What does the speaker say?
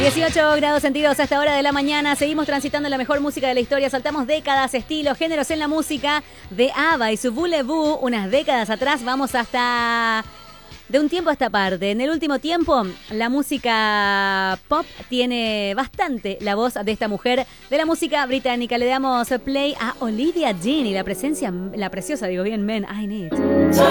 18 grados centígrados a esta hora de la mañana. Seguimos transitando la mejor música de la historia. Saltamos décadas, estilos, géneros en la música de ABBA y su Voulez-Vous. Unas décadas atrás, vamos hasta... de un tiempo a esta parte. En el último tiempo, la música pop tiene bastante la voz de esta mujer de la música británica. Le damos play a Olivia Dean y la preciosa, digo bien, Men I Need.